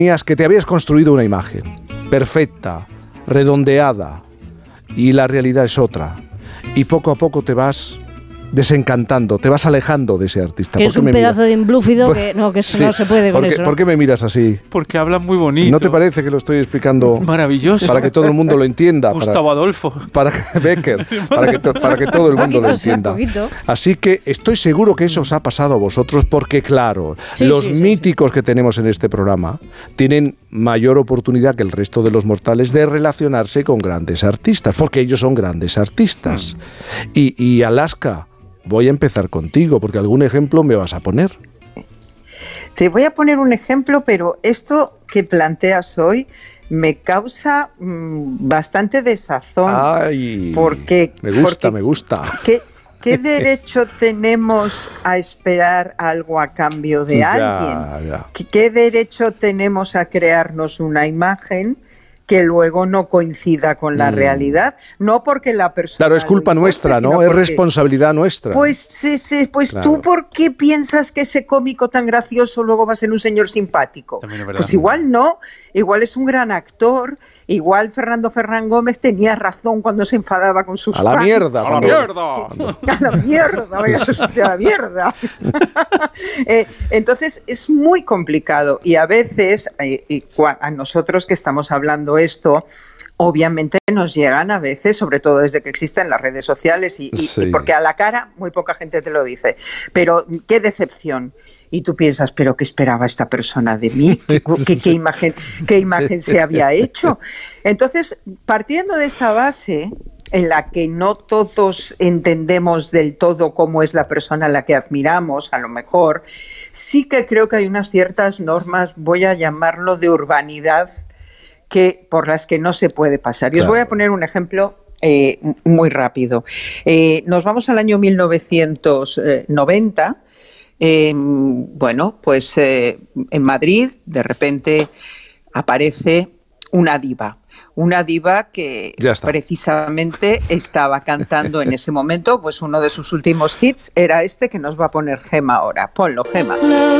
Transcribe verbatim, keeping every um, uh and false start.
que te habías construido una imagen perfecta, redondeada, y la realidad es otra. Y poco a poco te vas desencantando, te vas alejando de ese artista. Que es un pedazo mira? de imblúfido que no, que eso sí. no se puede con ¿Por qué, eso. ¿no? ¿Por qué me miras así? Porque habla muy bonito. ¿No te parece que lo estoy explicando? Maravilloso. Para que todo el mundo lo entienda. Gustavo para, Adolfo. Para que, Becker, para que, to, para que todo el mundo poquito, lo entienda. Sí, Así que estoy seguro que eso os ha pasado a vosotros porque, claro, sí, los sí, sí, míticos sí. que tenemos en este programa tienen mayor oportunidad que el resto de los mortales de relacionarse con grandes artistas, porque ellos son grandes artistas. Mm. Y, y Alaska, voy a empezar contigo, porque algún ejemplo me vas a poner. Te voy a poner un ejemplo, pero esto que planteas hoy me causa mmm, bastante desazón. Ay, porque, me gusta, porque, me gusta. ¿qué, ¿Qué derecho tenemos a esperar algo a cambio de ya, alguien? Ya. ¿Qué, ¿Qué derecho tenemos a crearnos una imagen que luego no coincida con la mm. realidad? No porque la persona... Claro, es culpa importe, nuestra, ¿no? Es porque, responsabilidad nuestra. Pues, sí, sí, pues claro. ¿Tú por qué piensas que ese cómico tan gracioso luego va a ser un señor simpático? Pues igual no, igual es un gran actor, igual Fernando Ferrán Gómez tenía razón cuando se enfadaba con sus ¡A la fans. mierda! ¡A la mierda! ¡A la mierda! ¡Vaya a la mierda! eh, entonces, es muy complicado y a veces, eh, y a nosotros que estamos hablando esto, obviamente nos llegan a veces, sobre todo desde que existen las redes sociales y, y, sí. y porque a la cara muy poca gente te lo dice, pero qué decepción. Y tú piensas, ¿pero qué esperaba esta persona de mí? ¿Qué, qué, qué, imagen, qué imagen se había hecho? Entonces, partiendo de esa base en la que no todos entendemos del todo cómo es la persona a la que admiramos, a lo mejor, sí que creo que hay unas ciertas normas, voy a llamarlo de urbanidad, que por las que no se puede pasar. Y claro. Os voy a poner un ejemplo eh, muy rápido. Eh, nos vamos al año mil novecientos noventa. Eh, bueno, pues eh, en Madrid de repente aparece una diva. Una diva que precisamente estaba cantando en ese momento, pues uno de sus últimos hits era este que nos va a poner Gema ahora. Ponlo, Gema.